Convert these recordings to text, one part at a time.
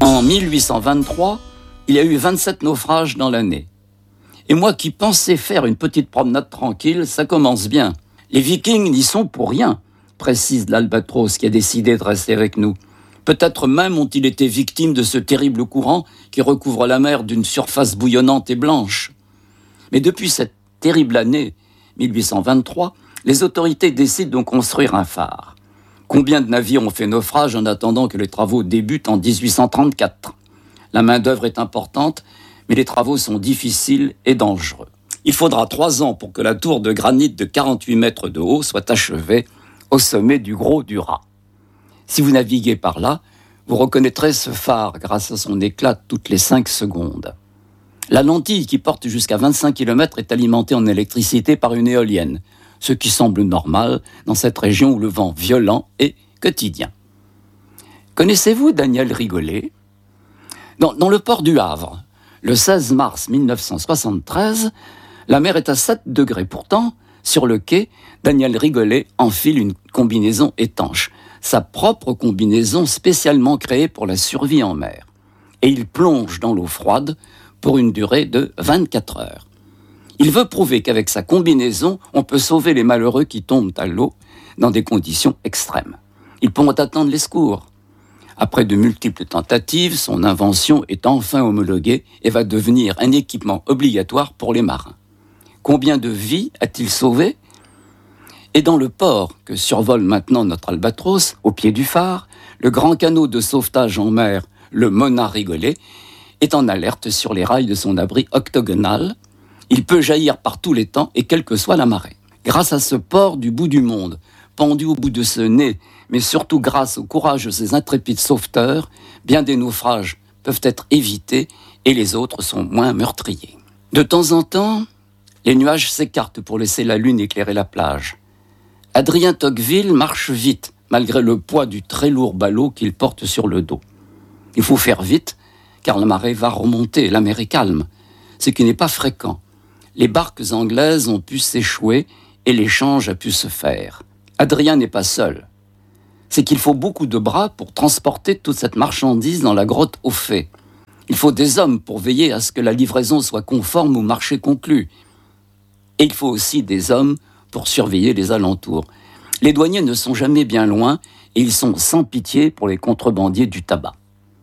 En 1823, il y a eu 27 naufrages dans l'année. Et moi qui pensais faire une petite promenade tranquille, ça commence bien. Les Vikings n'y sont pour rien, précise l'Albatros qui a décidé de rester avec nous. Peut-être même ont-ils été victimes de ce terrible courant qui recouvre la mer d'une surface bouillonnante et blanche. Mais depuis cette terrible année 1823, les autorités décident de construire un phare. Combien de navires ont fait naufrage en attendant que les travaux débutent en 1834 ? La main-d'œuvre est importante, mais les travaux sont difficiles et dangereux. Il faudra 3 ans pour que la tour de granit de 48 mètres de haut soit achevée au sommet du Gros du Raz. Si vous naviguez par là, vous reconnaîtrez ce phare grâce à son éclat toutes les 5 secondes. La lentille qui porte jusqu'à 25 km est alimentée en électricité par une éolienne, ce qui semble normal dans cette région où le vent violent est quotidien. Connaissez-vous Daniel Rigolet ? Dans le port du Havre, le 16 mars 1973, la mer est à 7 degrés. Pourtant, sur le quai, Daniel Rigolet enfile une combinaison étanche, sa propre combinaison spécialement créée pour la survie en mer. Et il plonge dans l'eau froide pour une durée de 24 heures. Il veut prouver qu'avec sa combinaison, on peut sauver les malheureux qui tombent à l'eau dans des conditions extrêmes. Ils pourront attendre les secours. Après de multiples tentatives, son invention est enfin homologuée et va devenir un équipement obligatoire pour les marins. Combien de vies a-t-il sauvé ? Et dans le port que survole maintenant notre Albatros, au pied du phare, le grand canot de sauvetage en mer, le Mona Rigolet, est en alerte sur les rails de son abri octogonal. Il peut jaillir par tous les temps et quelle que soit la marée. Grâce à ce port du bout du monde, pendu au bout de ce nez, mais surtout grâce au courage de ces intrépides sauveteurs, bien des naufrages peuvent être évités et les autres sont moins meurtriers. De temps en temps, les nuages s'écartent pour laisser la lune éclairer la plage. Adrien Tocqueville marche vite, malgré le poids du très lourd ballot qu'il porte sur le dos. Il faut faire vite, car la marée va remonter, la mer est calme, ce qui n'est pas fréquent. Les barques anglaises ont pu s'échouer et l'échange a pu se faire. Adrien n'est pas seul. C'est qu'il faut beaucoup de bras pour transporter toute cette marchandise dans la grotte aux fées. Il faut des hommes pour veiller à ce que la livraison soit conforme au marché conclu. Et il faut aussi des hommes pour surveiller les alentours. Les douaniers ne sont jamais bien loin et ils sont sans pitié pour les contrebandiers du tabac.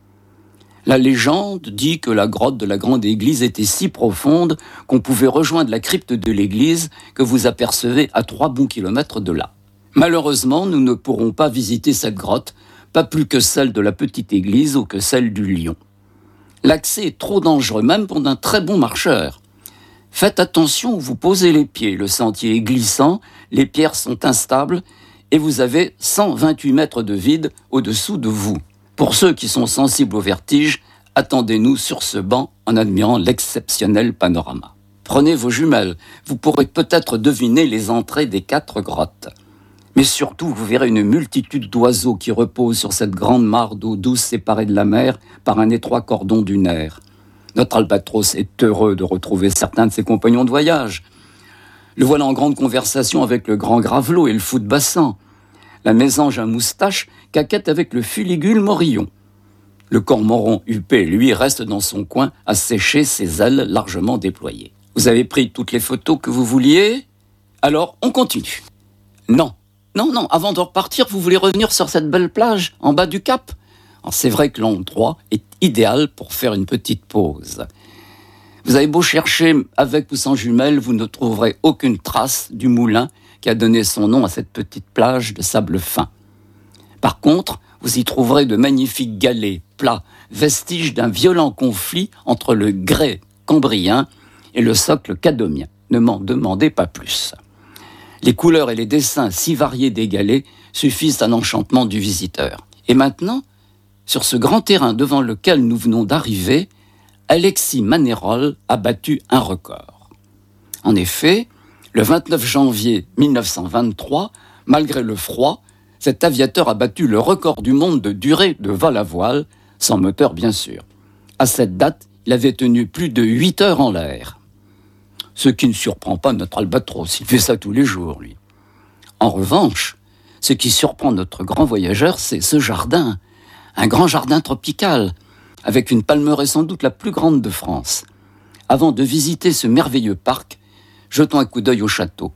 La légende dit que la grotte de la grande église était si profonde qu'on pouvait rejoindre la crypte de l'église que vous apercevez à 3 bons kilomètres de là. Malheureusement, nous ne pourrons pas visiter cette grotte, pas plus que celle de la petite église ou que celle du lion. L'accès est trop dangereux, même pour un très bon marcheur. Faites attention où vous posez les pieds, le sentier est glissant, les pierres sont instables et vous avez 128 mètres de vide au-dessous de vous. Pour ceux qui sont sensibles au vertige, attendez-nous sur ce banc en admirant l'exceptionnel panorama. Prenez vos jumelles, vous pourrez peut-être deviner les entrées des 4 grottes. Mais surtout, vous verrez une multitude d'oiseaux qui reposent sur cette grande mare d'eau douce séparée de la mer par un étroit cordon dunaire. Notre Albatros est heureux de retrouver certains de ses compagnons de voyage. Le voilà en grande conversation avec le grand gravelot et le fou de bassin. La mésange à moustache caquette avec le fuligule morillon. Le cormoran huppé, lui, reste dans son coin à sécher ses ailes largement déployées. Vous avez pris toutes les photos que vous vouliez ? Alors, on continue. Non, avant de repartir, vous voulez revenir sur cette belle plage, en bas du cap ? Alors, c'est vrai que l'endroit est idéal pour faire une petite pause. Vous avez beau chercher avec ou sans jumelles, vous ne trouverez aucune trace du moulin qui a donné son nom à cette petite plage de sable fin. Par contre, vous y trouverez de magnifiques galets plats, vestiges d'un violent conflit entre le grès cambrien et le socle cadomien. Ne m'en demandez pas plus. Les couleurs et les dessins si variés des galets suffisent à l'enchantement du visiteur. Et maintenant, sur ce grand terrain devant lequel nous venons d'arriver, Alexis Manérol a battu un record. En effet, le 29 janvier 1923, malgré le froid, cet aviateur a battu le record du monde de durée de vol à voile, sans moteur bien sûr. À cette date, il avait tenu plus de 8 heures en l'air. Ce qui ne surprend pas notre Albatros, il fait ça tous les jours, lui. En revanche, ce qui surprend notre grand voyageur, c'est ce jardin. Un grand jardin tropical, avec une palmeraie sans doute la plus grande de France. Avant de visiter ce merveilleux parc, jetons un coup d'œil au château.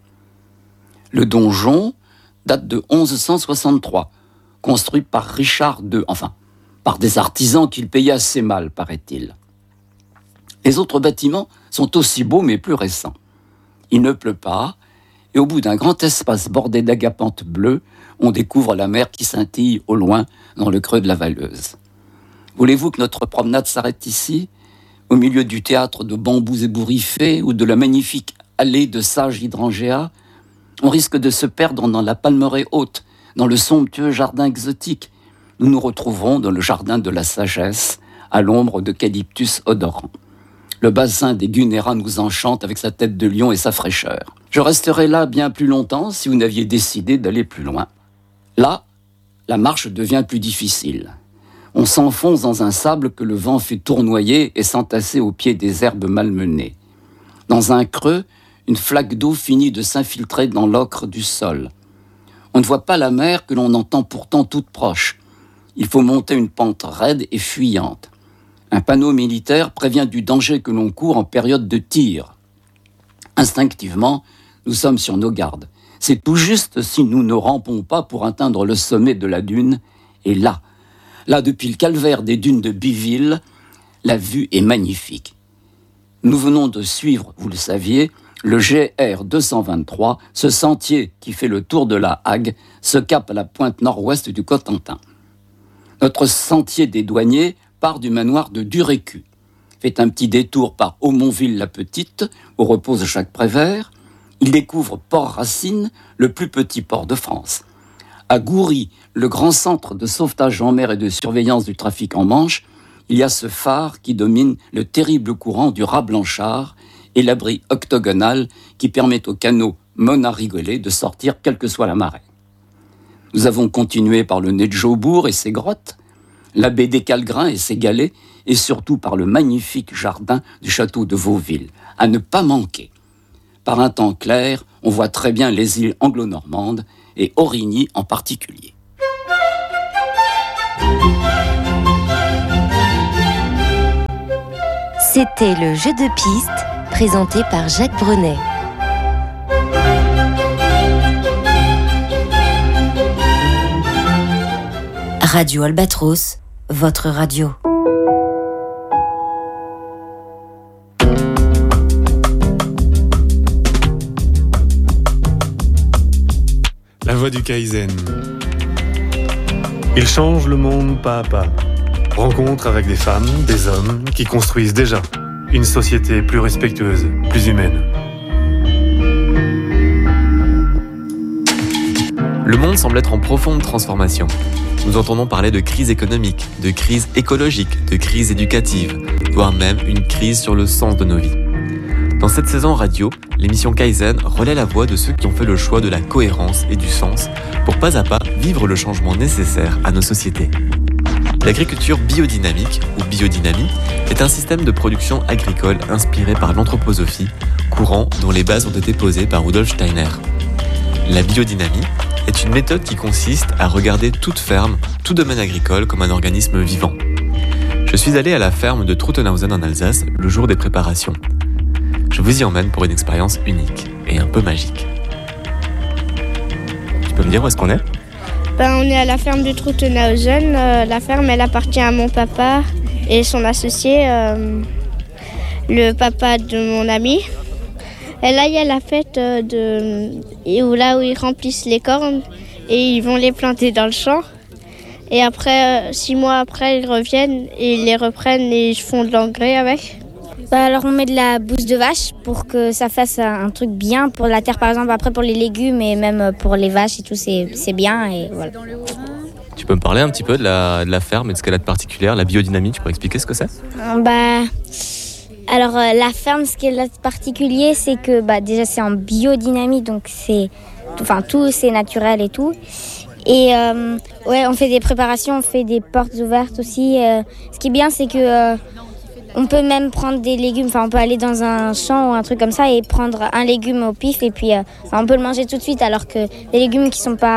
Le donjon date de 1163, construit par Richard II, enfin, par des artisans qu'il payait assez mal, paraît-il. Les autres bâtiments sont aussi beaux mais plus récents. Il ne pleut pas, et au bout d'un grand espace bordé d'agapanthes bleues, on découvre la mer qui scintille au loin dans le creux de la Valleuse. Voulez-vous que notre promenade s'arrête ici, au milieu du théâtre de bambous ébouriffés ou de la magnifique allée de sages hydrangeas? On risque de se perdre dans la palmeraie haute, dans le somptueux jardin exotique. Nous nous retrouverons dans le jardin de la sagesse, à l'ombre d'eucalyptus odorant. Le bassin des Gunéras nous enchante avec sa tête de lion et sa fraîcheur. Je resterai là bien plus longtemps si vous n'aviez décidé d'aller plus loin. Là, la marche devient plus difficile. On s'enfonce dans un sable que le vent fait tournoyer et s'entasser au pied des herbes malmenées. Dans un creux, une flaque d'eau finit de s'infiltrer dans l'ocre du sol. On ne voit pas la mer que l'on entend pourtant toute proche. Il faut monter une pente raide et fuyante. Un panneau militaire prévient du danger que l'on court en période de tir. Instinctivement, nous sommes sur nos gardes. C'est tout juste si nous ne rampons pas pour atteindre le sommet de la dune. Et là, depuis le calvaire des dunes de Biville, la vue est magnifique. Nous venons de suivre, vous le saviez, le GR 223, ce sentier qui fait le tour de la Hague, se cap à la pointe nord-ouest du Cotentin. Notre sentier des douaniers part du manoir de Durécu, fait un petit détour par Aumonville-la-Petite, où repose Jacques Prévert. Il découvre Port-Racine, le plus petit port de France. À Goury, le grand centre de sauvetage en mer et de surveillance du trafic en Manche, il y a ce phare qui domine le terrible courant du Raz Blanchard et l'abri octogonal qui permet aux canots monarigolés de sortir quelle que soit la marée. Nous avons continué par le nez de Jaubourg et ses grottes, la baie des Calgrins et ses galets, et surtout par le magnifique jardin du château de Vauville, à ne pas manquer. Par un temps clair, on voit très bien les îles anglo-normandes, et Aurigny en particulier. C'était le jeu de piste, présenté par Jacques Brenet. Radio Albatros, votre radio. La voix du Kaizen. Il change le monde pas à pas. Rencontre avec des femmes, des hommes qui construisent déjà une société plus respectueuse, plus humaine. Le monde semble être en profonde transformation. Nous entendons parler de crise économique, de crise écologique, de crise éducative, voire même une crise sur le sens de nos vies. Dans cette saison radio, l'émission Kaizen relaie la voix de ceux qui ont fait le choix de la cohérence et du sens pour pas à pas vivre le changement nécessaire à nos sociétés. L'agriculture biodynamique, ou biodynamie, est un système de production agricole inspiré par l'anthroposophie, courant dont les bases ont été posées par Rudolf Steiner. La biodynamie est une méthode qui consiste à regarder toute ferme, tout domaine agricole comme un organisme vivant. Je suis allé à la ferme de Truttenhausen en Alsace le jour des préparations. Je vous y emmène pour une expérience unique et un peu magique. Tu peux me dire où est-ce qu'on est ? On est à la ferme de Truttenhausen. La ferme, elle appartient à mon papa et son associé, le papa de mon ami. Et là, il y a la fête là où ils remplissent les cornes et ils vont les planter dans le champ. Et après, 6 mois après, ils reviennent et ils les reprennent et ils font de l'engrais avec. Alors on met de la bouse de vache pour que ça fasse un truc bien pour la terre, par exemple. Après pour les légumes et même pour les vaches et tout, c'est bien. Et voilà. Tu peux me parler un petit peu de la ferme et de ce qu'elle a de particulière, la biodynamie, tu pourrais expliquer ce que c'est ? Alors la ferme, ce qu'elle a de particulier, c'est que déjà c'est en biodynamie, donc tout c'est naturel et tout. Et on fait des préparations, on fait des portes ouvertes aussi. Ce qui est bien, c'est que on peut même prendre des légumes, on peut aller dans un champ ou un truc comme ça et prendre un légume au pif et puis on peut le manger tout de suite, alors que les légumes qui sont pas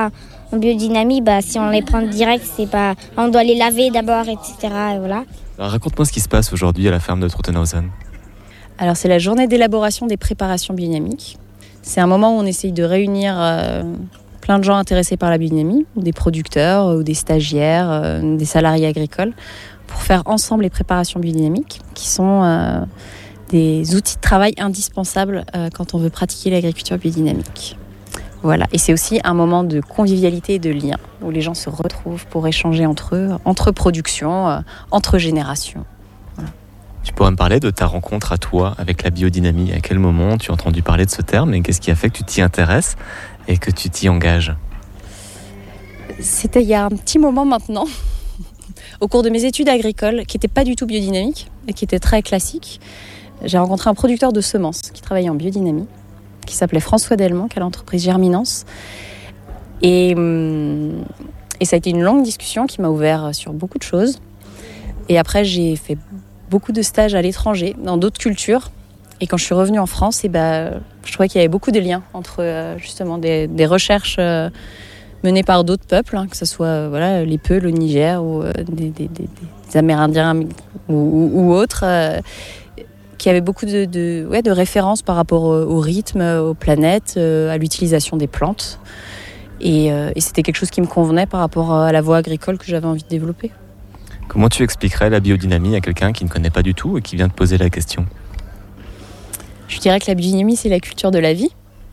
en biodynamie, si on les prend direct, on doit les laver d'abord, etc. Et voilà. Alors raconte-moi ce qui se passe aujourd'hui à la ferme de Truthenhausen. Alors c'est la journée d'élaboration des préparations biodynamiques. C'est un moment où on essaye de réunir plein de gens intéressés par la biodynamie, ou des producteurs, ou des stagiaires, des salariés agricoles, pour faire ensemble les préparations biodynamiques, qui sont des outils de travail indispensables quand on veut pratiquer l'agriculture biodynamique. Voilà. Et c'est aussi un moment de convivialité et de lien, où les gens se retrouvent pour échanger entre eux, entre productions, entre générations. Voilà. Tu pourrais me parler de ta rencontre à toi avec la biodynamie. À quel moment tu as entendu parler de ce terme et qu'est-ce qui a fait que tu t'y intéresses et que tu t'y engages ? C'était il y a un petit moment maintenant, au cours de mes études agricoles, qui n'étaient pas du tout biodynamiques et qui étaient très classiques. J'ai rencontré un producteur de semences qui travaillait en biodynamie, qui s'appelait François Delmont, qui a l'entreprise Germinance. Et ça a été une longue discussion qui m'a ouvert sur beaucoup de choses. Et après, j'ai fait beaucoup de stages à l'étranger, dans d'autres cultures. Et quand je suis revenue en France, je trouvais qu'il y avait beaucoup de liens entre justement des recherches menées par d'autres peuples, que ce soit les Peuls au Niger ou des Amérindiens ou autres, qui avaient beaucoup de références par rapport au rythme, aux planètes, à l'utilisation des plantes. Et c'était quelque chose qui me convenait par rapport à la voie agricole que j'avais envie de développer. Comment tu expliquerais la biodynamie à quelqu'un qui ne connaît pas du tout et qui vient te poser la question ? Je dirais que la biodynamie, c'est la culture de la vie.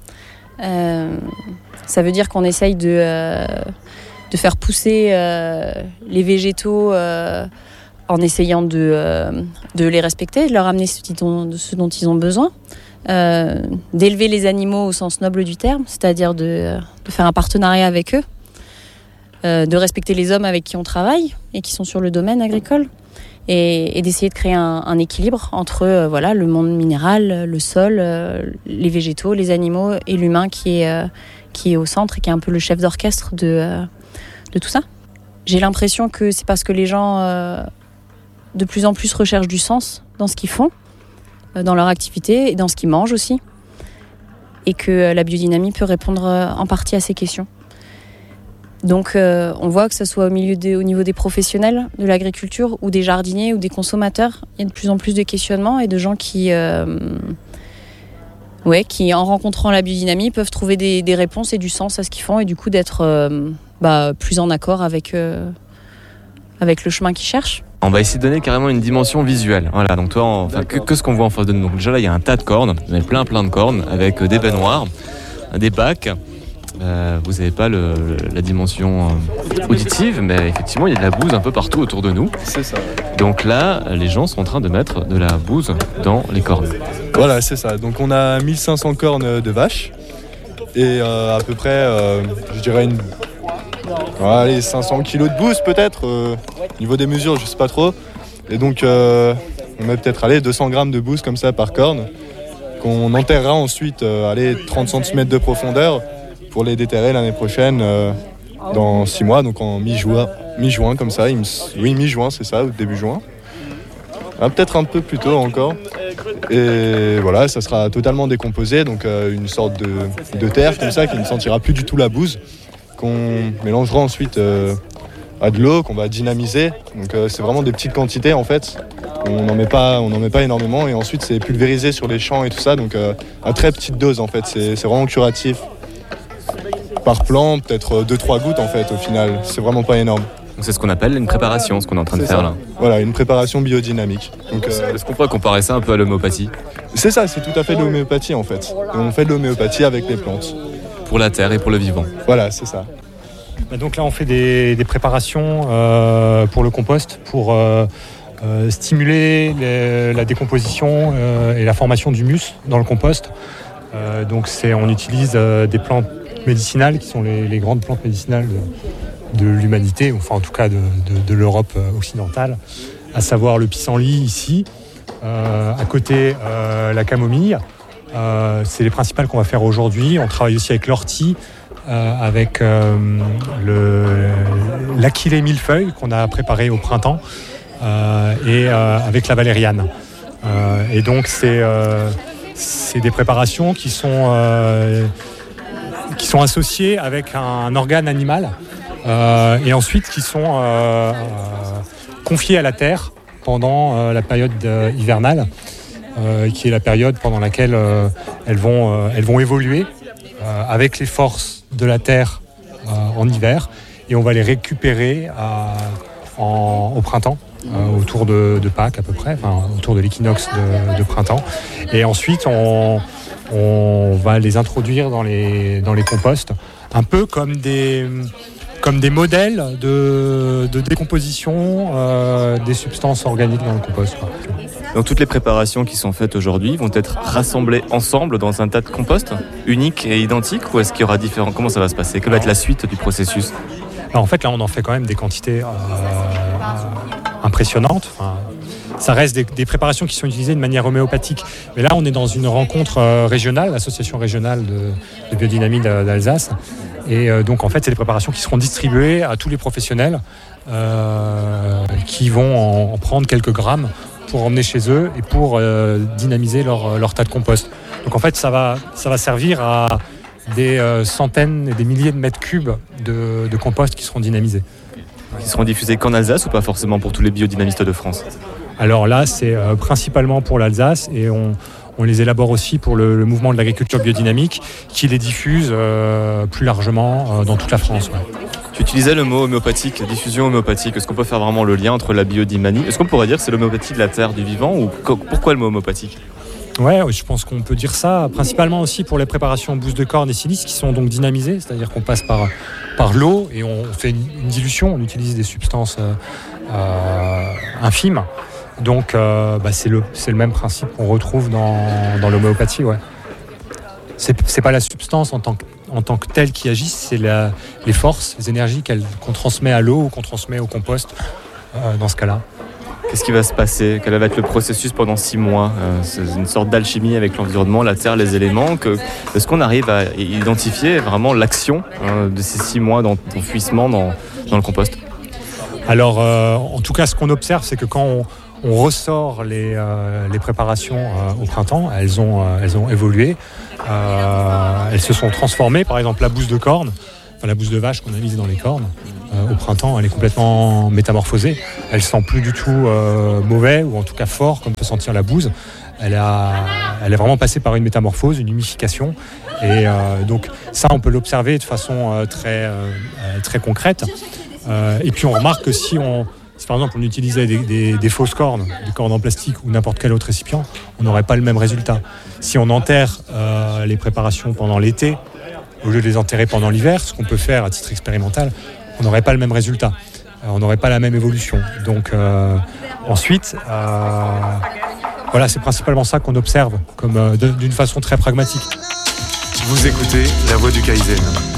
Ça veure dire qu'on essaye de faire pousser les végétaux en essayant de les respecter, de leur amener ce dont ils ont besoin, d'élever les animaux au sens noble du terme, c'est-à-dire de faire un partenariat avec eux, de respecter les hommes avec qui on travaille et qui sont sur le domaine agricole, et d'essayer de créer un équilibre entre le monde minéral, le sol, les végétaux, les animaux et l'humain qui est au centre et qui est un peu le chef d'orchestre de tout ça. J'ai l'impression que c'est parce que les gens de plus en plus recherchent du sens dans ce qu'ils font, dans leur activité et dans ce qu'ils mangent aussi, et que la biodynamie peut répondre en partie à ces questions. Donc on voit que ce soit au niveau des professionnels de l'agriculture ou des jardiniers ou des consommateurs, il y a de plus en plus de questionnements et de gens qui en rencontrant la biodynamie peuvent trouver des réponses et du sens à ce qu'ils font et du coup d'être plus en accord avec le chemin qu'ils cherchent. On va essayer de donner carrément une dimension visuelle. Voilà, donc toi, que ce qu'on voit en face de nous. Donc déjà là, il y a un tas de cornes, vous avez plein de cornes avec des baignoires, des bacs. Vous n'avez pas la dimension auditive, mais effectivement, il y a de la bouse un peu partout autour de nous. C'est ça. Donc là, les gens sont en train de mettre de la bouse dans les cornes. Voilà, c'est ça. Donc on a 1500 cornes de vaches et à peu près, je dirais 500 kilos de bouse peut-être. Au niveau des mesures, je sais pas trop. Et donc on met peut-être 200 grammes de bouse comme ça par corne qu'on enterrera ensuite 30 cm de profondeur pour les déterrer l'année prochaine dans 6 mois, donc en mi-juin comme ça. Oui, mi-juin, c'est ça, ou début juin. Peut-être un peu plus tôt encore. Et voilà, ça sera totalement décomposé, donc une sorte de terre comme ça qui ne sentira plus du tout la bouse, qu'on mélangera ensuite à de l'eau, qu'on va dynamiser. Donc c'est vraiment des petites quantités en fait. On n'en met pas énormément et ensuite c'est pulvérisé sur les champs et tout ça, donc à très petite dose en fait. C'est vraiment curatif. Par plant, peut-être 2-3 gouttes en fait au final. C'est vraiment pas énorme. Donc c'est ce qu'on appelle une préparation, ce qu'on est en train de faire là. Voilà, une préparation biodynamique. Donc, est-ce qu'on pourrait comparer ça un peu à l'homéopathie ? C'est ça, c'est tout à fait de l'homéopathie en fait. Et on fait de l'homéopathie avec les plantes. Pour la terre et pour le vivant. Voilà, c'est ça. Donc là on fait des préparations pour le compost, pour stimuler la décomposition et la formation d'humus dans le compost. Donc on utilise des plantes médicinales qui sont les grandes plantes médicinales de l'humanité, enfin en tout cas de l'Europe occidentale, à savoir le pissenlit ici, à côté la camomille. C'est les principales qu'on va faire aujourd'hui. On travaille aussi avec l'ortie, avec l'achillée millefeuille qu'on a préparé au printemps et avec la valériane. Et donc c'est des préparations qui sont qui sont associés avec un organe animal et ensuite qui sont confiés à la terre pendant la période hivernale, qui est la période pendant laquelle elles vont évoluer avec les forces de la terre en hiver, et on va les récupérer au printemps, autour de Pâques à peu près, autour de l'équinoxe de printemps, et ensuite on va les introduire dans les composts, un peu comme des modèles de décomposition des substances organiques dans le compost. Donc toutes les préparations qui sont faites aujourd'hui vont être rassemblées ensemble dans un tas de compost unique et identique, ou est-ce qu'il y aura différents? Comment ça va se passer? Quelle va être la suite du processus? Alors, en fait, là, on en fait quand même des quantités impressionnantes. Ça reste des préparations qui sont utilisées de manière homéopathique. Mais là, on est dans une rencontre régionale, l'association régionale de biodynamie d'Alsace. Et donc, en fait, c'est des préparations qui seront distribuées à tous les professionnels qui vont en prendre quelques grammes pour emmener chez eux et pour dynamiser leur tas de compost. Donc, en fait, ça va servir à des centaines et des milliers de mètres cubes de compost qui seront dynamisés. Qui seront diffusés qu'en Alsace ou pas forcément pour tous les biodynamistes de France? Alors là, c'est principalement pour l'Alsace, et on les élabore aussi pour le mouvement de l'agriculture biodynamique qui les diffuse plus largement dans toute la France. Ouais. Tu utilisais le mot homéopathique, diffusion homéopathique. Est-ce qu'on peut faire vraiment le lien entre la biodynamie? Est-ce qu'on pourrait dire que c'est l'homéopathie de la terre, du vivant, ou pourquoi le mot homéopathique? Ouais, je pense qu'on peut dire ça, principalement aussi pour les préparations bouse de corne et silice qui sont donc dynamisées, c'est-à-dire qu'on passe par l'eau et on fait une dilution, on utilise des substances infimes. Donc c'est le même principe qu'on retrouve dans l'homéopathie. Ouais. C'est pas la substance en tant que telle qui agisse, c'est les forces, les énergies qu'on transmet à l'eau ou qu'on transmet au compost dans ce cas-là. Qu'est-ce qui va se passer? Quel va être le processus pendant 6 mois? C'est une sorte d'alchimie avec l'environnement, la terre, les éléments. Est-ce qu'on arrive à identifier vraiment l'action de ces 6 mois d'enfouissement dans le compost? Alors, en tout cas, ce qu'on observe, c'est que quand on ressort les préparations au printemps, elles ont évolué, elles se sont transformées. Par exemple, la bouse de corne, la bouse de vache qu'on a mise dans les cornes, au printemps, elle est complètement métamorphosée. Elle sent plus du tout mauvais, ou en tout cas fort, comme peut sentir la bouse. Elle est vraiment passée par une métamorphose, une humification. Et donc ça, on peut l'observer de façon très concrète. Et puis on remarque que si par exemple on utilisait des fausses cornes, des cornes en plastique ou n'importe quel autre récipient, on n'aurait pas le même résultat. Si on enterre les préparations pendant l'été, au lieu de les enterrer pendant l'hiver, ce qu'on peut faire à titre expérimental, on n'aurait pas le même résultat. On n'aurait pas la même évolution. Donc ensuite, voilà, c'est principalement ça qu'on observe d'une façon très pragmatique. Vous écoutez La Voix du Kaizen.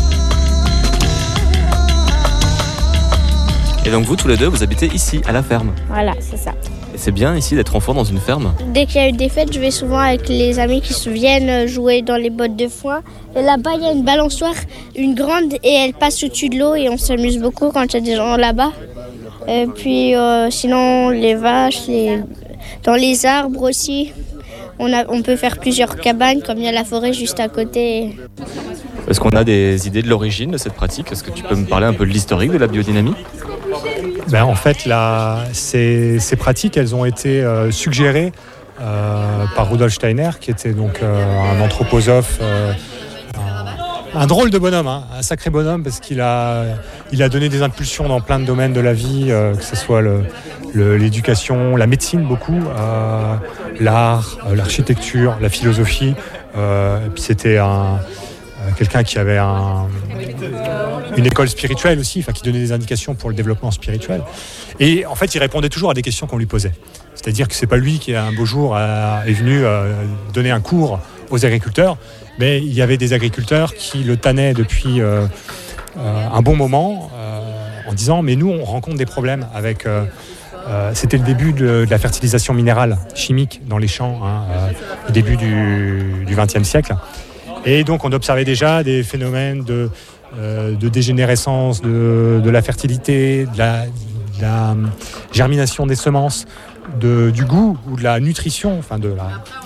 Et donc vous, tous les deux, vous habitez ici, à la ferme? Voilà, c'est ça. Et c'est bien ici d'être enfant dans une ferme? Dès qu'il y a eu des fêtes, je vais souvent avec les amis qui se viennent jouer dans les bottes de foin. Et là-bas, il y a une balançoire, une grande, et elle passe au-dessus de l'eau et on s'amuse beaucoup quand il y a des gens là-bas. Et puis sinon, les vaches, dans les arbres aussi. On peut faire plusieurs cabanes, comme il y a la forêt juste à côté. Est-ce qu'on a des idées de l'origine de cette pratique? Est-ce que tu peux me parler un peu de l'historique de la biodynamie? En fait, ces pratiques, elles ont été suggérées par Rudolf Steiner, qui était donc un anthroposophe, un drôle de bonhomme, un sacré bonhomme, parce qu'il a donné des impulsions dans plein de domaines de la vie, que ce soit l'éducation, la médecine beaucoup, l'art, l'architecture, la philosophie. Et puis c'était quelqu'un qui avait une école spirituelle aussi, qui donnait des indications pour le développement spirituel. Et en fait, il répondait toujours à des questions qu'on lui posait. C'est-à-dire que c'est pas lui qui, un beau jour, est venu donner un cours aux agriculteurs, mais il y avait des agriculteurs qui le tannaient depuis un bon moment en disant « mais nous, on rencontre des problèmes avec... c'était le début de la fertilisation minérale chimique dans les champs, au début du XXe siècle. Et donc on observait déjà des phénomènes de dégénérescence de la fertilité, de la germination des semences, du goût ou de la nutrition,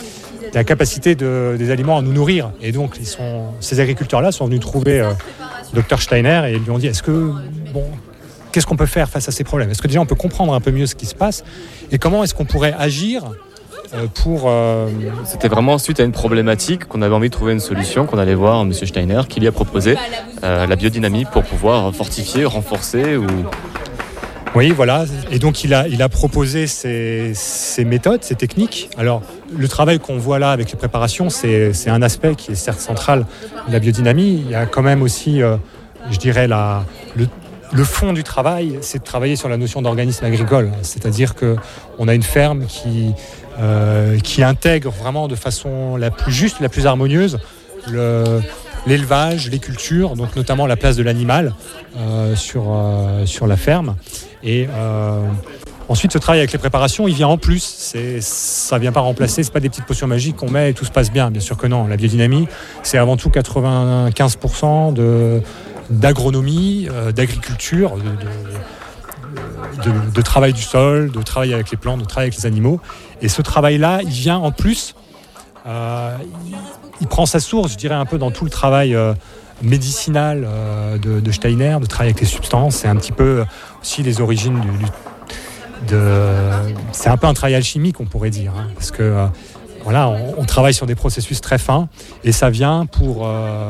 la capacité des aliments à nous nourrir. Et donc, ces agriculteurs-là sont venus trouver Dr Steiner et ils lui ont dit qu'est-ce qu'on peut faire face à ces problèmes ? Est-ce que déjà on peut comprendre un peu mieux ce qui se passe et comment est-ce qu'on pourrait agir pour... C'était vraiment suite à une problématique qu'on avait envie de trouver une solution, qu'on allait voir M. Steiner qui lui a proposé la biodynamie pour pouvoir fortifier, renforcer ou... Oui, voilà. Et donc, il a proposé ces méthodes, ces techniques. Alors, le travail qu'on voit là avec les préparations, c'est un aspect qui est certes central de la biodynamie. Il y a quand même aussi, je dirais, le fond du travail, c'est de travailler sur la notion d'organisme agricole. C'est-à-dire qu'on a une ferme qui intègre vraiment de façon la plus juste, la plus harmonieuse, l'élevage, les cultures, donc notamment la place de l'animal sur la ferme. Et ensuite, ce travail avec les préparations, il vient en plus. Ça ne vient pas remplacer, ce n'est pas des petites potions magiques qu'on met et tout se passe bien. Bien sûr que non. La biodynamie, c'est avant tout 95% d'agronomie, d'agriculture, de travail du sol, de travail avec les plantes, de travail avec les animaux. Et ce travail-là, il vient en plus... il prend sa source, je dirais, un peu dans tout le travail médicinal de Steiner, de travailler avec les substances. C'est un petit peu aussi les origines c'est un peu un travail alchimique, on pourrait dire, hein, parce que on travaille sur des processus très fins et ça vient pour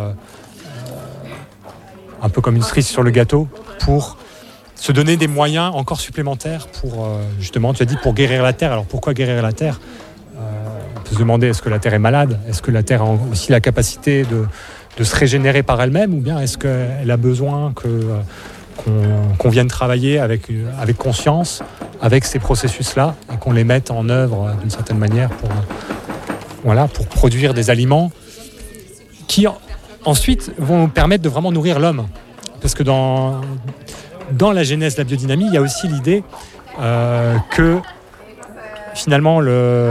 un peu comme une cerise sur le gâteau, pour se donner des moyens encore supplémentaires pour justement, tu as dit, pour guérir la terre. Alors pourquoi guérir la terre ? On peut se demander, est-ce que la Terre est malade ? Est-ce que la Terre a aussi la capacité de se régénérer par elle-même ? Ou bien est-ce qu'elle a besoin qu'on vienne travailler avec conscience, avec ces processus-là, et qu'on les mette en œuvre d'une certaine manière pour produire des aliments qui ensuite vont nous permettre de vraiment nourrir l'homme. Parce que dans la genèse de la biodynamie, il y a aussi l'idée que finalement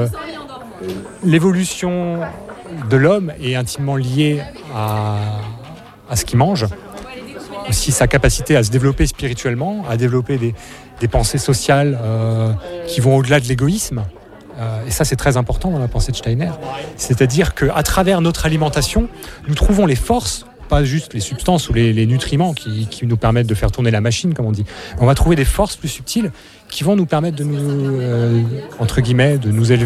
l'évolution de l'homme est intimement liée à ce qu'il mange, aussi sa capacité à se développer spirituellement, à développer des pensées sociales qui vont au-delà de l'égoïsme. Et ça, c'est très important dans la pensée de Steiner. C'est-à-dire qu'à travers notre alimentation, nous trouvons les forces, pas juste les substances ou les nutriments qui nous permettent de faire tourner la machine, comme on dit. On va trouver des forces plus subtiles qui vont nous permettre de nous, entre guillemets, de nous élever